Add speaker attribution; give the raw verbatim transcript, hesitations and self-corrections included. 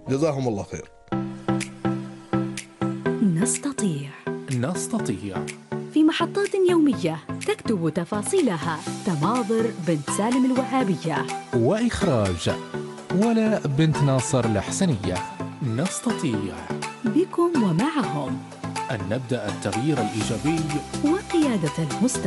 Speaker 1: جزاهم الله خير.
Speaker 2: نستطيع
Speaker 3: نستطيع
Speaker 2: في محطات يومية تكتب تفاصيلها تماضر بنت سالم الوهابية،
Speaker 3: وإخراج ولاء بنت ناصر الحسنية. نستطيع
Speaker 2: بكم ومعهم
Speaker 3: أن نبدأ التغيير الإيجابي
Speaker 2: وقيادة المستقبل.